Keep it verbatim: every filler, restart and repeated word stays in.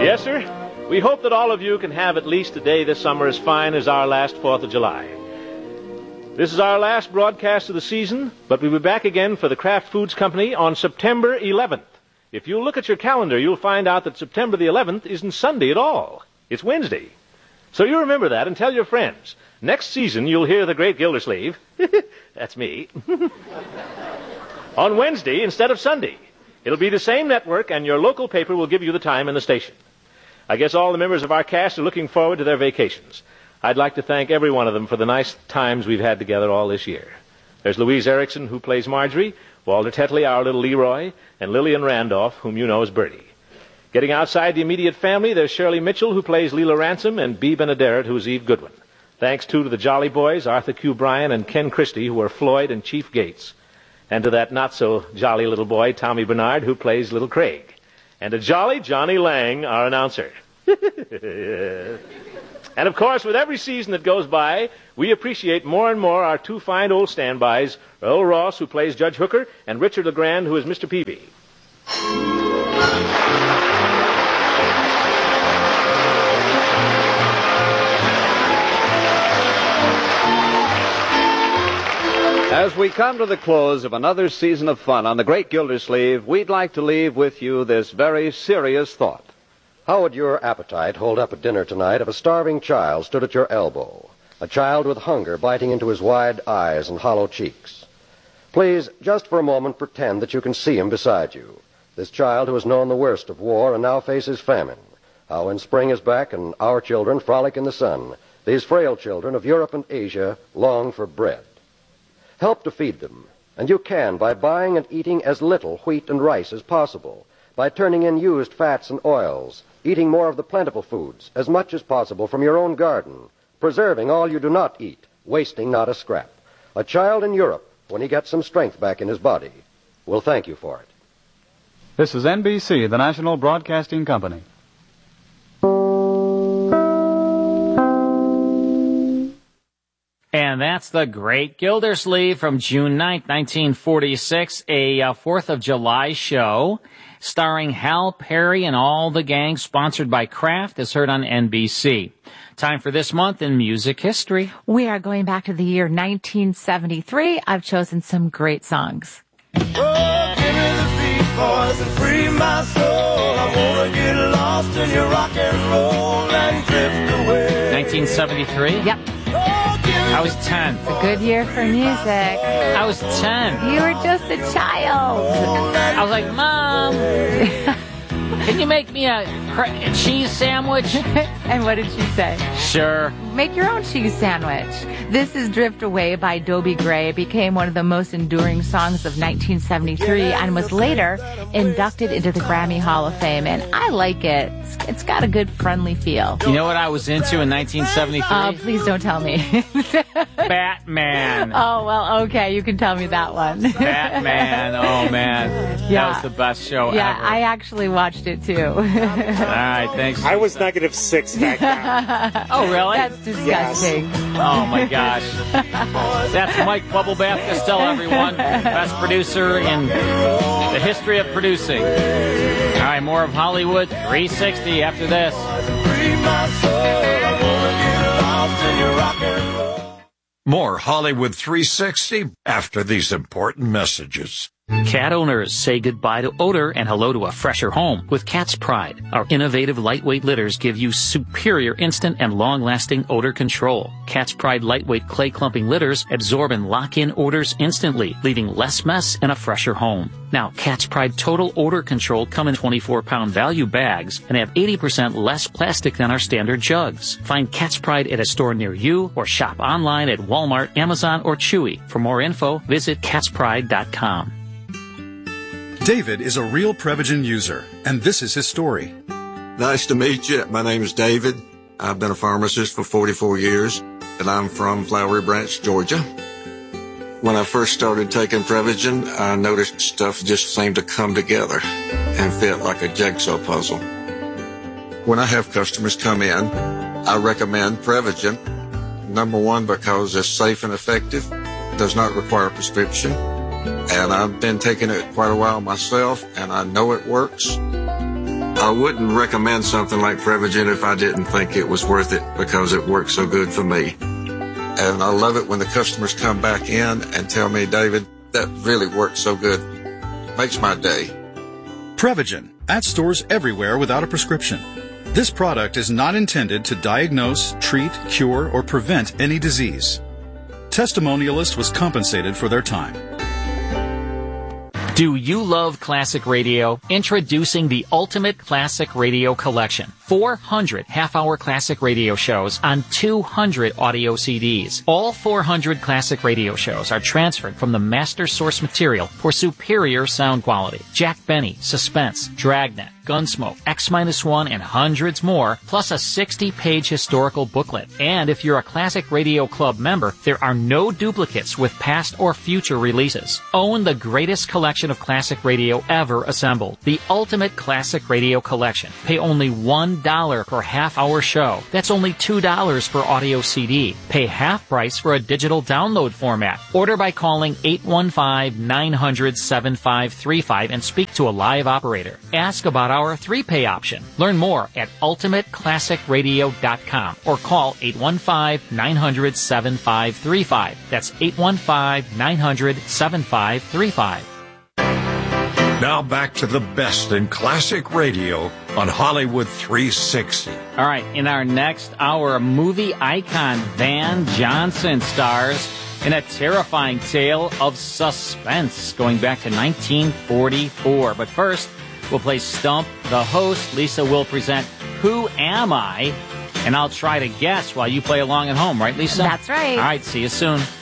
Yes, sir. We hope that all of you can have at least a day this summer as fine as our last fourth of July. This is our last broadcast of the season, but we'll be back again for the Kraft Foods Company on September eleventh. If you look at your calendar, you'll find out that September the eleventh isn't Sunday at all. It's Wednesday. So you remember that and tell your friends. Next season, you'll hear the great Gildersleeve, that's me, on Wednesday instead of Sunday. It'll be the same network, and your local paper will give you the time and the station. I guess all the members of our cast are looking forward to their vacations. I'd like to thank every one of them for the nice times we've had together all this year. There's Louise Erickson, who plays Marjorie, Walter Tetley, our little Leroy, and Lillian Randolph, whom you know as Bertie. Getting outside the immediate family, there's Shirley Mitchell, who plays Leela Ransom, and Bea Benaderet, who's Eve Goodwin. Thanks, too, to the Jolly Boys, Arthur Q. Bryan, and Ken Christie, who are Floyd and Chief Gates. And to that not-so-jolly little boy, Tommy Bernard, who plays Little Craig. And to jolly Johnny Lang, our announcer. And, of course, with every season that goes by, we appreciate more and more our two fine old standbys, Earl Ross, who plays Judge Hooker, and Richard LeGrand, who is Mister Peavy. As we come to the close of another season of fun on the Great Gildersleeve, we'd like to leave with you this very serious thought. How would your appetite hold up at dinner tonight if a starving child stood at your elbow? A child with hunger biting into his wide eyes and hollow cheeks. Please, just for a moment, pretend that you can see him beside you. This child who has known the worst of war and now faces famine. How when spring is back and our children frolic in the sun, these frail children of Europe and Asia long for bread. Help to feed them, and you can by buying and eating as little wheat and rice as possible, by turning in used fats and oils, eating more of the plentiful foods, as much as possible from your own garden, preserving all you do not eat, wasting not a scrap. A child in Europe, when he gets some strength back in his body, will thank you for it. This is N B C, the National Broadcasting Company. And that's the Great Gildersleeve from June ninth, nineteen forty-six, a uh, fourth of July show starring Hal Perry and all the gang, sponsored by Kraft, is heard on N B C. Time for this month in music history. We are going back to the year nineteen seventy-three. I've chosen some great songs. Oh, give me the beat, boys, and free my soul. I wanna get lost in your rock and roll and drift away. nineteen seventy-three? Yep. I was ten. It's a good year for music. I was ten. You were just a child. I was like, Mom, can you make me a, a cheese sandwich? And what did she say? Sure. Make your own cheese sandwich. This is Drift Away by Dobie Gray. It became one of the most enduring songs of nineteen seventy-three and was later inducted into the Grammy Hall of Fame. And I like it. It's, it's got a good, friendly feel. You know what I was into in nineteen seventy-three? Oh, please don't tell me. Batman. Oh, well, okay. You can tell me that one. Batman. Oh, man. Yeah. That was the best show yeah, ever. I actually watched it, too. All right, thanks. I was negative six back then. Oh, really? That's disgusting. Yes. Oh, my gosh. That's Mike Bubblebath Costello, everyone. Best producer in the history of producing. All right, more of Hollywood three sixty after this. More Hollywood three sixty after these important messages. Cat owners, say goodbye to odor and hello to a fresher home with Cat's Pride. Our innovative lightweight litters give you superior instant and long-lasting odor control. Cat's Pride lightweight clay clumping litters absorb and lock in odors instantly, leaving less mess and a fresher home. Now, Cat's Pride Total Odor Control come in twenty-four pound value bags and have eighty percent less plastic than our standard jugs. Find Cat's Pride at a store near you or shop online at Walmart, Amazon, or Chewy. For more info, visit cats pride dot com. David is a real Prevagen user, and this is his story. Nice to meet you. My name is David. I've been a pharmacist for forty-four years, and I'm from Flowery Branch, Georgia. When I first started taking Prevagen, I noticed stuff just seemed to come together and fit like a jigsaw puzzle. When I have customers come in, I recommend Prevagen. Number one, because it's safe and effective, does not require a prescription. And I've been taking it quite a while myself, and I know it works. I I wouldn't recommend something like Prevagen if I didn't think it was worth it because it works so good for me. And I love it when the customers come back in and tell me, David, that really works so good. Makes my day. Prevagen, at stores everywhere without a prescription. This product is not intended to diagnose, treat, cure, or prevent any disease. Testimonialist was compensated for their time. Do you love classic radio? Introducing the Ultimate Classic Radio Collection. four hundred half-hour classic radio shows on two hundred audio C Ds. All four hundred classic radio shows are transferred from the master source material for superior sound quality. Jack Benny, Suspense, Dragnet, Gunsmoke, X one, and hundreds more, plus a sixty-page historical booklet. And if you're a Classic Radio Club member, there are no duplicates with past or future releases. Own the greatest collection of classic radio ever assembled. The Ultimate Classic Radio Collection. Pay only one dollar per half-hour show. That's only two dollars per audio C D. Pay half price for a digital download format. Order by calling eight one five, nine hundred, seven five three five and speak to a live operator. Ask about our three-pay option. Learn more at ultimate classic radio dot com or call eight one five, nine hundred, seven five three five. That's eight one five, nine hundred, seven five three five. Now back to the best in classic radio on Hollywood three sixty. All right, in our next hour, movie icon Van Johnson stars in a terrifying tale of suspense going back to nineteen forty-four. But first, we'll play Stump the Host. Lisa will present Who Am I? And I'll try to guess while you play along at home, right, Lisa? That's right. All right, see you soon.